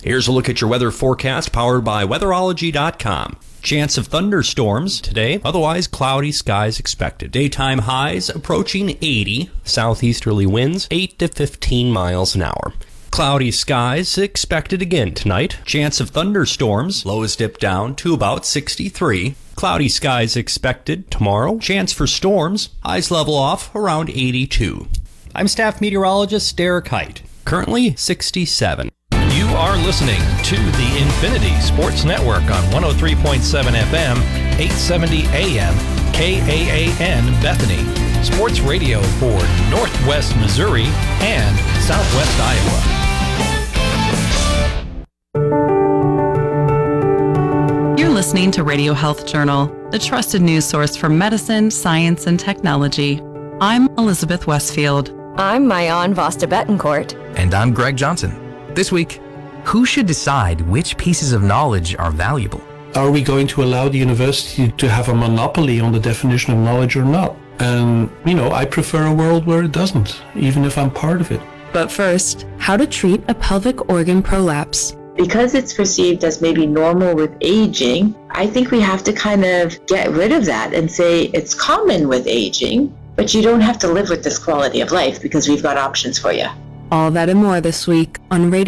Here's a look at your weather forecast powered by weatherology.com. Chance of thunderstorms today, otherwise cloudy skies expected. Daytime highs approaching 80, southeasterly winds 8 to 15 miles an hour. Cloudy skies expected again tonight. Chance of thunderstorms, lows dip down to about 63. Cloudy skies expected tomorrow. Chance for storms, highs level off around 82. I'm staff meteorologist Derek Height, currently 67. You are listening to the Infinity Sports Network on 103.7 FM, 870 AM, KAAN Bethany. Sports radio for Northwest Missouri and Southwest Iowa. You're listening to Radio Health Journal, the trusted news source for medicine, science, and technology. I'm Elizabeth Westfield. I'm Mayan Vasta Betancourt. And I'm Greg Johnson. This week, who should decide which pieces of knowledge are valuable? Are we going to allow the university to have a monopoly on the definition of knowledge or not? And, I prefer a world where it doesn't, even if I'm part of it. But first, how to treat a pelvic organ prolapse. Because it's perceived as maybe normal with aging, I think we have to kind of get rid of that and say it's common with aging, but you don't have to live with this quality of life because we've got options for you. All that and more this week on Radio